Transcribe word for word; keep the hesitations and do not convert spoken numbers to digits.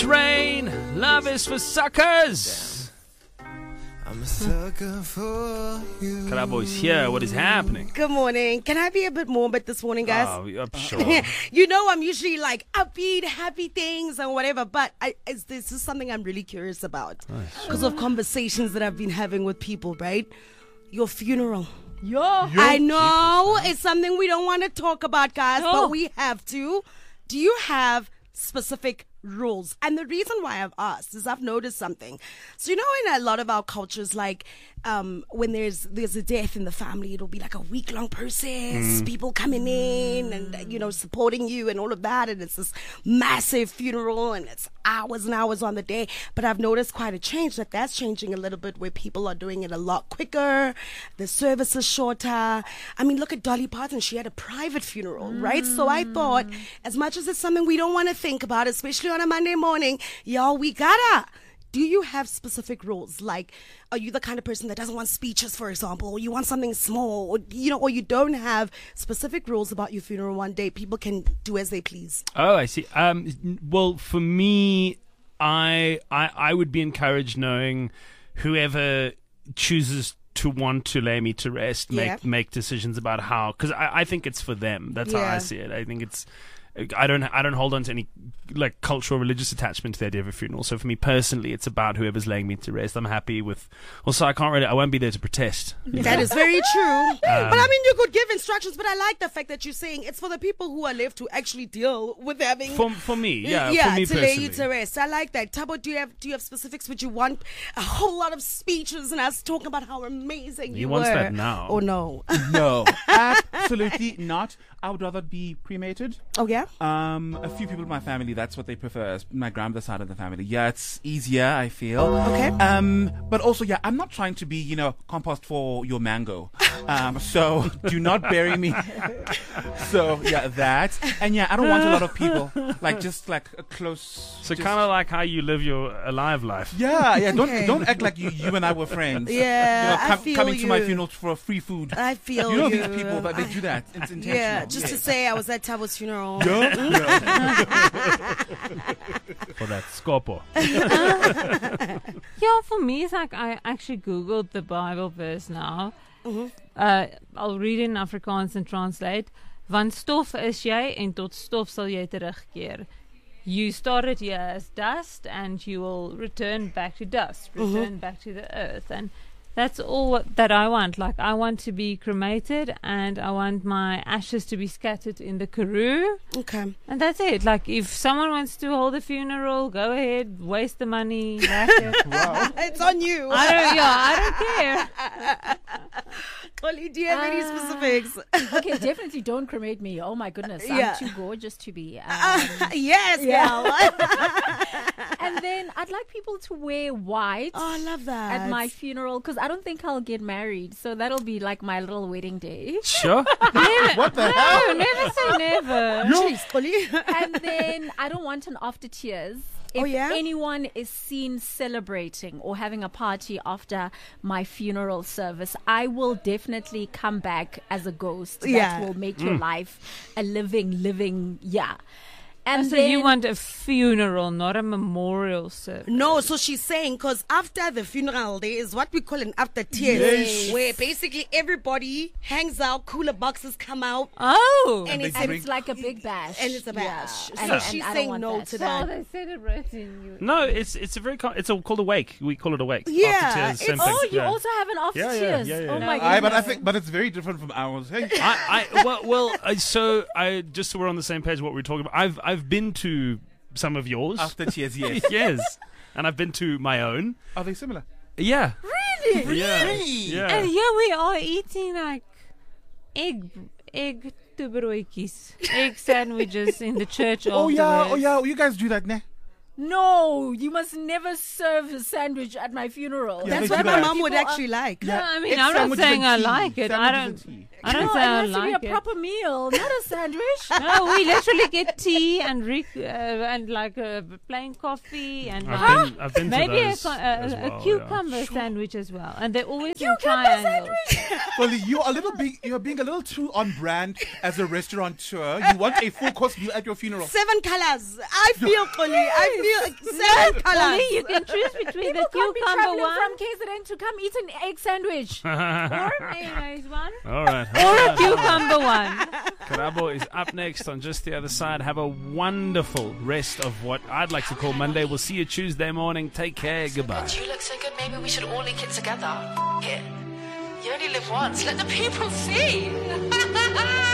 Rain. Love is for suckers. I'm a sucker for you. Cowboys here. What is happening? Good morning. Can I be a bit morbid this morning, guys? Oh, I'm sure. You know, I'm usually like upbeat, happy things and whatever, but I, it's, this is something I'm really curious about because of conversations that I've been having with people, right? Your funeral. Yo. I know it's something we don't want to talk about, guys, No. but we have to. Do you have specific rules? And the reason why I've asked is I've noticed something. So, you know, in a lot of our cultures, like um, when there's there's a death in the family, it'll be like a week long process, people coming in and, you know, supporting you and all of that. And it's this massive funeral and it's hours and hours on the day. But I've noticed quite a change that that's changing a little bit where people are doing it a lot quicker. The service is shorter. I mean, look at Dolly Parton. She had a private funeral, right? So I thought, as much as it's something we don't want to think about, especially on a Monday morning, y'all, we gotta. Do you have specific rules? Like, are you the kind of person that doesn't want speeches, for example, or you want something small, or, you know, or you don't have specific rules about your funeral one day? People can do as they please. Oh, I see. Um, well, for me, I, I I would be encouraged knowing whoever chooses to want to lay me to rest make Yeah. make decisions about how, because I, I think it's for them. That's how I Yeah. see it. I think it's. I don't. I don't hold on to any like cultural, religious attachment to the idea of a funeral. So for me personally, it's about whoever's laying me to rest. I'm happy with. Also, I can't really. I won't be there to protest. you That know? is very true. but I mean, you could give instructions, but I like the fact that you're saying it's for the people who are left to actually deal with having. For for me, yeah, yeah, for me to lay you personally. to rest. I like that. Tabo, do you have do you have specifics? Would you want a whole lot of speeches and us talking about how amazing He you wants were? that now. Or no? No, absolutely not. I would rather be cremated. Oh yeah. Um, a few people in my family, that's what they prefer. My grandmother's side of the family. Yeah, it's easier, I feel. Okay. Um, but also, yeah, I'm not trying to be, you know, compost for your mango. Um, so do not bury me. So yeah, that. And yeah, I don't want a lot of people. Like just like a close. So just- kind of like how you live your alive life. Yeah, yeah. Don't Okay. don't act like you you and I were friends. Yeah, You know, I com- feel coming to my you. funeral for free food. I feel You know you. these people, but they do that. It's intentional. Yeah, just to say I was at Tabo's funeral. For that scopo. Yeah, for me, it's like I actually Googled the Bible verse now. Mm-hmm. Uh, I'll read in Afrikaans and translate. Want stof is jy en tot stof sal jy terugkeer. You started here as dust and you will return back to dust, return back to the earth. And that's all what, that I want. Like, I want to be cremated and I want my ashes to be scattered in the Karoo. Okay. And that's it. Like, if someone wants to hold a funeral, go ahead, waste the money. That's it. It's on you. I don't, yeah, I don't care. Holly, do you have any Ah. specifics? Okay, definitely don't cremate me. Oh my goodness, Yeah. I'm too gorgeous to be. Um, Yes, Yeah. girl. and then I'd like people to wear white Oh, I love that. at my funeral because I don't think I'll get married. So that'll be like my little wedding day. Sure. What the hell? No, never say never. Jeez, Holly. And then I don't want an after tears. If Oh, yeah? anyone is seen celebrating or having a party after my funeral service, I will definitely come back as a ghost. Yeah. That will make your life a living, living, yeah. And So then, you want a funeral, not a memorial service. No, so she's saying because after the funeral, there is what we call an after tears, Yes. where basically everybody hangs out, cooler boxes come out, Oh! and, they it's and drink- it's like a big bash. and it's a bash. Yeah. So And- she's and I don't saying want no that. to So that. they celebrating you. No, it's it's a very com- it's a, called a wake. We call it a wake. Yeah, After tears, same it's- thing. Oh, you yeah. also have an after Yeah, yeah, tears. yeah, yeah, Oh yeah. my No, god! I, but I think, but it's very different from ours. Hey, I, I well well uh, so I just so we're on the same page what we're talking about. I've I've been to some of yours. after tears, yes. yes. And I've been to my own. Are they similar? Yeah. Really? Yeah. Really? Yeah. And here we are eating like egg, egg toebroodjies, egg sandwiches in the church. Oh yeah, afterwards. oh yeah. You guys do that, ne? No, you must never serve a sandwich at my funeral. Yeah, That's they what do my that. mom would People are- actually like. No, I mean, It's I'm not sandwiches saying and I tea. like it. I Sandwiches don't. and tea. I don't No, say it I has to like be a it. proper meal, not a sandwich. No, we literally get tea and re- uh, and like uh, plain coffee and like, I've been, I've been to maybe a, those co- as a, well, a cucumber sandwich as well. And they're always in triangles. Well, you are a little big. You're being a little too on brand as a restaurateur. You want a full course meal at your funeral. Seven colors. I feel, Holly. I you seven colors. Only you can choose between People the can't be cucumber traveling one from K Z N to come eat an egg sandwich. or mayonnaise one All right. or a cucumber one. Karabo is up next on Just the Other Side. Have a wonderful rest of what I'd like to call Monday. We'll see you Tuesday morning. Take care. Goodbye. You look so good, maybe we should all link it together. F- it. You only live once. Let the people see.